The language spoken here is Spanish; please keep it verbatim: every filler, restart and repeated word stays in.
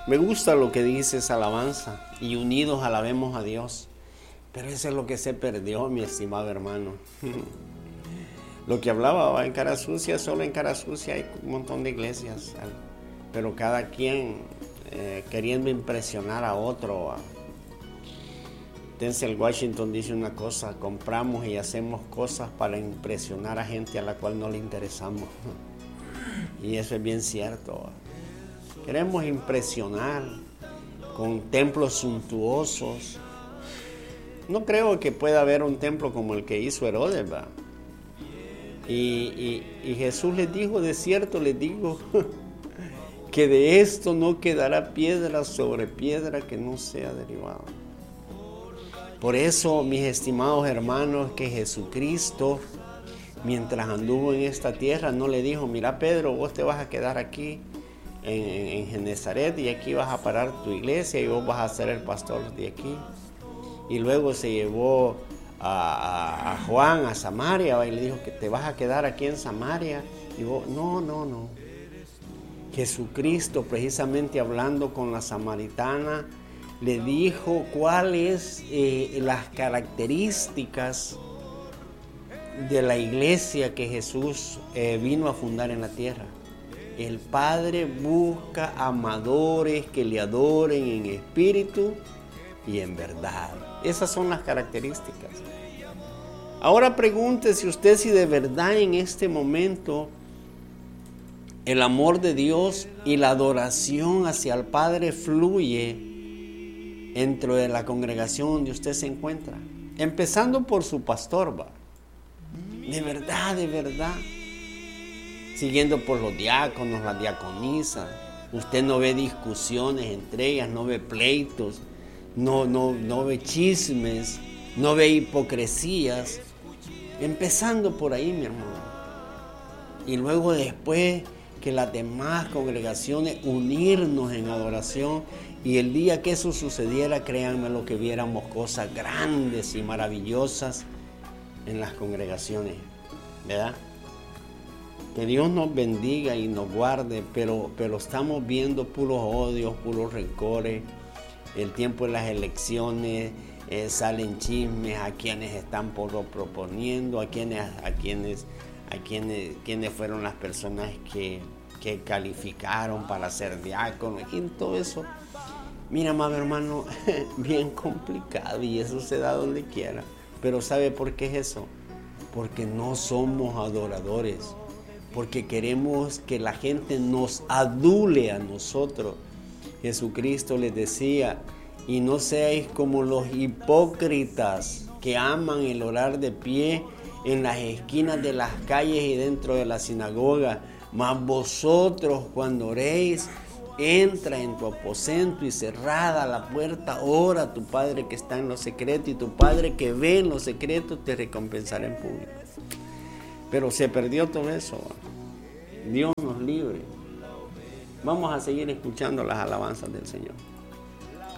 Me gusta lo que dice esa alabanza, y unidos alabemos a Dios. Pero eso es lo que se perdió, mi estimado hermano. Lo que hablaba en Cara Sucia, solo en Cara Sucia hay un montón de iglesias, pero cada quien eh, queriendo impresionar a otro. Denzel Washington dice una cosa: compramos y hacemos cosas para impresionar a gente a la cual no le interesamos. Y eso es bien cierto. Queremos impresionar con templos suntuosos. No creo que pueda haber un templo como el que hizo Herodes, ¿va? Y, y, y Jesús les dijo: de cierto les digo que de esto no quedará piedra sobre piedra que no sea derribada. Por eso, mis estimados hermanos, que Jesucristo, mientras anduvo en esta tierra, no le dijo: mira, Pedro, vos te vas a quedar aquí en, en, en Genezaret, y aquí vas a parar tu iglesia y vos vas a ser el pastor de aquí. Y luego se llevó a, a, a Juan a Samaria y le dijo que te vas a quedar aquí en Samaria. Y vos, no, no, no. Jesucristo, precisamente hablando con la samaritana, le dijo cuáles eh, las características de la iglesia que Jesús eh, vino a fundar en la tierra. El Padre busca amadores que le adoren en espíritu y en verdad. Esas son las características. Ahora pregúntese usted si de verdad en este momento el amor de Dios y la adoración hacia el Padre fluye dentro de la congregación donde usted se encuentra. Empezando por su pastor, va. De verdad, de verdad. Siguiendo por los diáconos, las diaconisas. Usted no ve discusiones entre ellas, no ve pleitos, no, no, no ve chismes, no ve hipocresías. Empezando por ahí, mi hermano. Y luego después que las demás congregaciones unirnos en adoración. Y el día que eso sucediera, créanme lo que viéramos cosas grandes y maravillosas en las congregaciones, ¿verdad? Que Dios nos bendiga y nos guarde, pero, pero estamos viendo puros odios, puros rencores. El tiempo de las elecciones, eh, salen chismes a quienes están por lo proponiendo, a quienes, a quienes, a quienes, quienes fueron las personas que, que calificaron para ser diáconos, y todo eso. Mira, amado hermano, bien complicado, y eso se da donde quiera. Pero ¿sabe por qué es eso? Porque no somos adoradores, porque queremos que la gente nos adule a nosotros. Jesucristo les decía: y no seáis como los hipócritas que aman el orar de pie en las esquinas de las calles y dentro de la sinagoga, mas vosotros cuando oréis, entra en tu aposento y cerrada la puerta, ora a tu Padre que está en lo secreto, y tu Padre que ve en lo secreto te recompensará en público. Pero se perdió todo eso. Dios nos libre. Vamos a seguir escuchando las alabanzas del Señor.